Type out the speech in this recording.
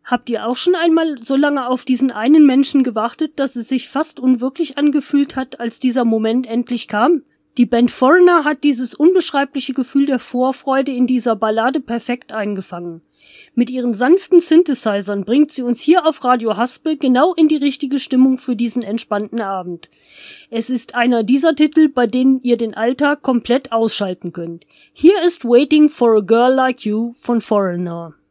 Habt ihr auch schon einmal so lange auf diesen einen Menschen gewartet, dass es sich fast unwirklich angefühlt hat, als dieser Moment endlich kam? Die Band Foreigner hat dieses unbeschreibliche Gefühl der Vorfreude in dieser Ballade perfekt eingefangen. Mit ihren sanften Synthesizern bringt sie uns hier auf Radio Haspe genau in die richtige Stimmung für diesen entspannten Abend. Es ist einer dieser Titel, bei denen ihr den Alltag komplett ausschalten könnt. Hier ist Waiting for a Girl Like You von Foreigner.